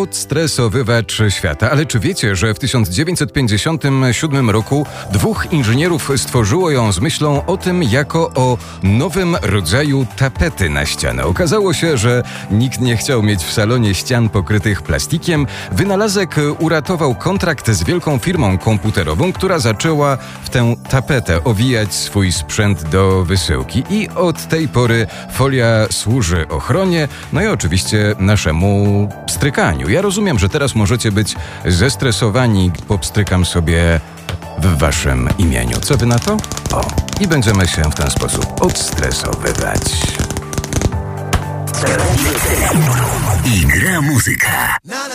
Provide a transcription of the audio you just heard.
odstresowywacz świata. Ale czy wiecie, że w 1957 roku 2 inżynierów stworzyło ją z myślą o tym jako o nowym rodzaju tapety na ścianę? Okazało się, że nikt nie chciał mieć w salonie ścian pokrytych plastikiem. Wynalazek uratował kontrakt z wielką firmą komputerową, która zaczęła w tę tapetę owijać swój sprzęt do wysyłki. I od tej pory folia służy ochronie, no i oczywiście naszemu pstrykaniu. Ja rozumiem, że teraz możecie być zestresowani. Popstrykam sobie w waszym imieniu. Co wy na to? O, i będziemy się w ten sposób odstresowywać. I gra muzyka.